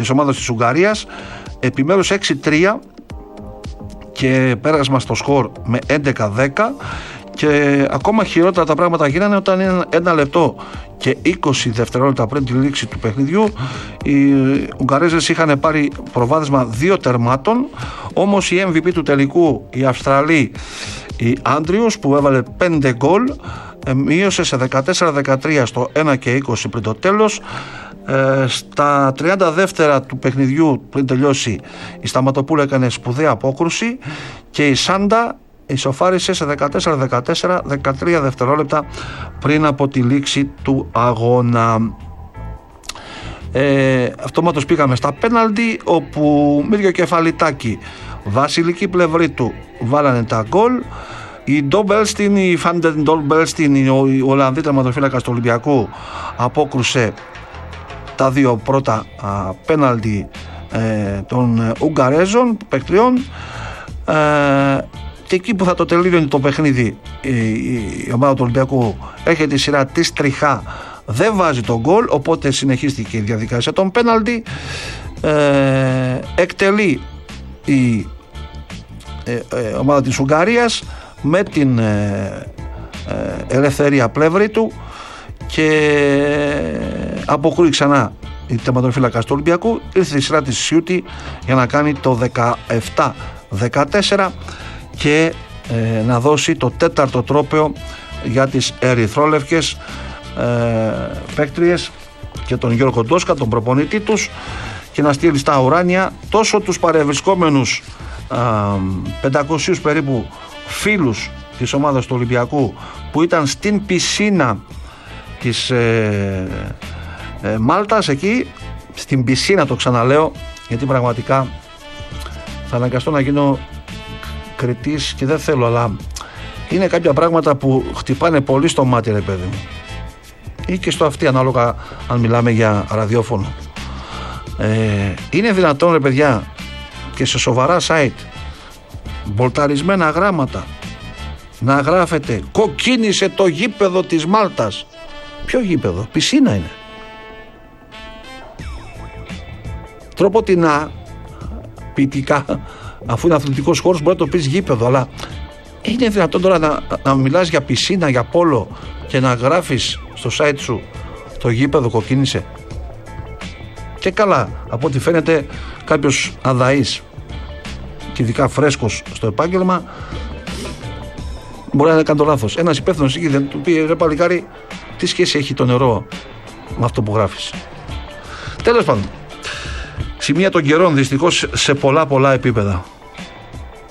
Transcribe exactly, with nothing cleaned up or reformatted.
της ομάδας της Ουγγαρίας, επιμέρους έξι τρία και πέρασμα στο σκορ με έντεκα δέκα. Και ακόμα χειρότερα τα πράγματα γίνανε όταν είναι ένα λεπτό και είκοσι δευτερόλεπτα πριν τη λήξη του παιχνιδιού οι Ουγγαρέζες είχαν πάρει προβάδισμα δύο τερμάτων, όμως η εμ βι πι του τελικού, η Αυστραλή, η Άντριους, που έβαλε πέντε γκολ, μείωσε σε δεκατέσσερα δεκατρία στο ένα και είκοσι πριν το τέλος. Ε, στα τριάντα δεύτερα του παιχνιδιού πριν τελειώσει η Σταματοπούλου έκανε σπουδαία απόκρουση και η Σάντα ισοφάρισε σε δεκατέσσερα δεκατέσσερα, δεκατρία δευτερόλεπτα πριν από τη λήξη του αγώνα. Ε, αυτόματος πήγαμε στα πέναλτι, όπου Μύριο Κεφαλιτάκη, βασιλική πλευρή του, βάλανε τα γκολ. Η Ντόμπελστιν, η Φάντεν Ντόμπελστιν, η Ολλανδή τερματοφύλακας του Ολυμπιακού, απόκρουσε τα δύο πρώτα α, πέναλτι ε, των Ουγγαρέζων παικτριών. Ε, και εκεί που θα το τελείωνε το παιχνίδι, η, η ομάδα του Ολυμπιακού έχει τη σειρά της τριχά, δεν βάζει τον γκολ, οπότε συνεχίστηκε η διαδικασία των πέναλτι. Ε, εκτελεί η ε, ε, ομάδα της Ουγγαρίας με την ε, ε, ελευθερία πλευρή του και αποκρούει ξανά η τερματοφύλακας του Ολυμπιακού. Ήρθε η σειρά της Σιούτη για να κάνει το δεκαεπτά δεκατέσσερα και ε, να δώσει το τέταρτο τρόπαιο για τις ερυθρόλευκες ε, παίκτριες και τον Γιώργο Ντόσκα, τον προπονητή τους, και να στείλει στα ουράνια τόσο τους παρευρισκόμενους ε, πεντακόσιους περίπου φίλους της ομάδας του Ολυμπιακού που ήταν στην πισίνα της ε, ε, Μάλτας, εκεί στην πισίνα, το ξαναλέω, γιατί πραγματικά θα αναγκαστώ να γίνω κριτής και δεν θέλω, αλλά είναι κάποια πράγματα που χτυπάνε πολύ στο μάτι, ρε παιδί μου, ή και στο αυτί, ανάλογα αν μιλάμε για ραδιόφωνο. Ε, είναι δυνατόν, ρε παιδιά, και σε σοβαρά site, μπολταρισμένα γράμματα, να γράφεται «Κοκκίνησε το γήπεδο της Μάλτας»? Ποιο γήπεδο? Πισίνα είναι. Τρόποτινά, ποιητικά, αφού είναι αθλητικός χώρος, μπορεί να το πεις γήπεδο, αλλά είναι δυνατόν τώρα να, να μιλάς για πισίνα, για πόλο και να γράφεις στο site σου το γήπεδο κοκκίνησε? Και καλά, από ό,τι φαίνεται κάποιος αδαής και ειδικά φρέσκος στο επάγγελμα μπορεί να κάνει το λάθος. Ένας υπεύθυνος εκεί δεν του πει «Ρε παλικάρι, τι σχέση έχει το νερό με αυτό που γράφεις?» Τέλος πάντων, σημεία των καιρών δυστυχώς σε πολλά πολλά επίπεδα.